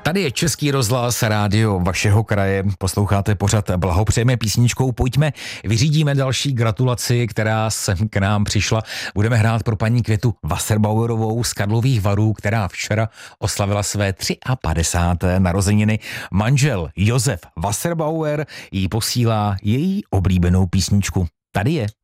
Tady je Český rozhlas, rádio vašeho kraje, posloucháte pořad Blahopřejeme písničkou, pojďme, vyřídíme další gratulaci, která sem k nám přišla. Budeme hrát pro paní Květu Wasserbauerovou z Karlových Varů, která včera oslavila své 53. narozeniny. Manžel Josef Wasserbauer jí posílá její oblíbenou písničku. Tady je.